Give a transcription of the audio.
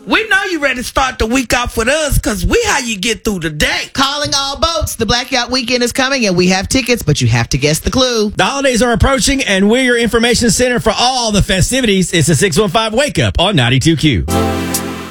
We know you ready to start the week off with us because we how you get through the day. Calling all boats. The Blackout Weekend is coming and we have tickets, but you have to guess the clue. The holidays are approaching and we're your information center for all the festivities. It's a 615 Wake Up on 92Q.